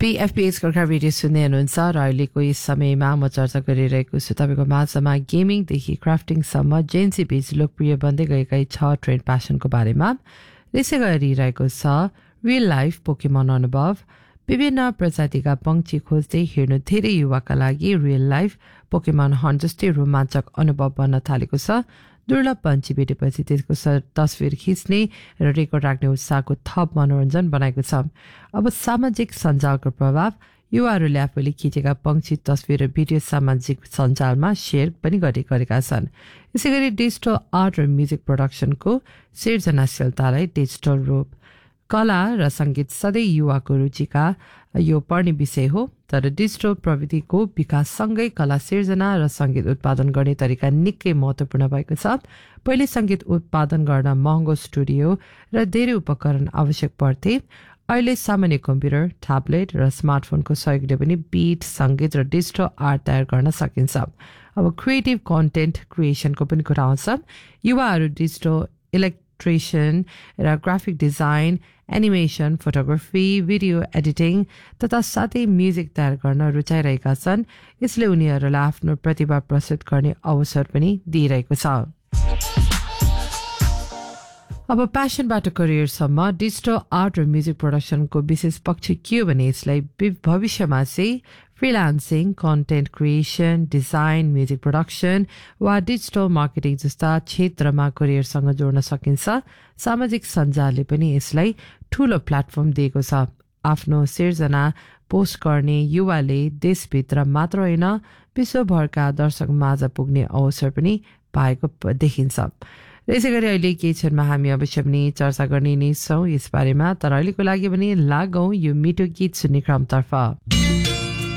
PFPH Gorkha radio सुन्दै हुनुहुन्छ र अहिलेको यस समयमा म चर्चा गरिरहेको छु तपाईँको माझमा गेमिङदेखि क्राफ्टिङसम्म जेन्सी बीच लोकप्रिय बन्दै गएका 6 ट्रेन्ड प्यासनको बारेमा यसै गरिरहेको छ रियल लाइफ पोकेमन अनुभव। विभिन्न प्रजातिका पंक्षी खोज्दै हिँड्नु धेरै युवाका लागि रियल लाइफ पोकेमन हन्ट जस्तै रोमाञ्चक अनुभव बन्न थालेको छ। दुर्लभ पंक्षी भेटेपछि त्यसको तस्विर खिच्ने र रेकर्ड राख्ने उत्साहको थप मनोरञ्जन बनाएको छ। अब सामाजिक सञ्जालको प्रभाव, युवाहरूले आफूले खिचेका पंक्षी तस्विर र भिडियो सामाजिक सञ्जालमा सेयर पनि गरेका छन्। यसै गरी डिजिटल आर्ट र म्युजिक प्रोडक्सनको सृजनाशीलतालाई डिजिटल रूप, कला र सङ्गीत सधैँ युवाको रुचिका यो पढ्ने विषय हो। तर डिजिटल प्रविधिको विकाससँगै कला सिर्जना र सङ्गीत उत्पादन गर्ने तरिका निकै महत्त्वपूर्ण भएको छ। पहिले सङ्गीत उत्पादन गर्न महँगो स्टुडियो र धेरै उपकरण आवश्यक पर्थे। अहिले सामान्य कम्प्युटर, ट्याब्लेट र स्मार्टफोनको सहयोगले पनि बिट, सङ्गीत र डिजिटल आर्ट तयार गर्न सकिन्छ। अब क्रिएटिभ कन्टेन्ट क्रिएसनको पनि कुरा आउँछ। युवाहरू डिजिटल इलेक्ट्रेसन र graphic design, animation, photography, video editing तथा साथै म्युजिक तयार गर्न रुचाइरहेका छन्। यसले उनीहरूलाई आफ्नो प्रतिभा प्रस्तुत गर्ने अवसर पनि दिइरहेको छ। अब प्यासनबाट करियरसम्म डिजिटल आर्ट र म्युजिक प्रोडक्सनको विशेष पक्ष के हो भने यसलाई भविष्यमा चाहिँ freelancing, content creation, design, music production वा डिजिटल मार्केटिङ जस्ता क्षेत्रमा करियरसँग जोड्न सकिन्छ। सामाजिक सञ्जालले पनि यसलाई ठुलो प्लेटफर्म दिएको छ। आफ्नो सिर्जना पोस्ट गर्ने युवाले देशभित्र मात्र होइन विश्वभरका दर्शक माझ पुग्ने अवसर पनि पाएको देखिन्छ। यसै गरी अहिले केही क्षणमा हामी अवश्य पनि चर्चा गर्ने नै छौँ यस बारेमा। तर अहिलेको लागि पनि लागौँ यो मिठो गीत सुन्ने क्रमतर्फ।